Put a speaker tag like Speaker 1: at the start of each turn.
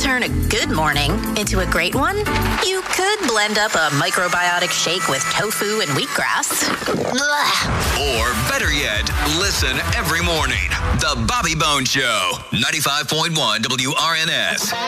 Speaker 1: turn a good morning into a great one, you could blend up a microbiotic shake with tofu and wheatgrass. Blah.
Speaker 2: Or better yet, listen every morning. The Bobby Bones Show, 95.1 WRNS.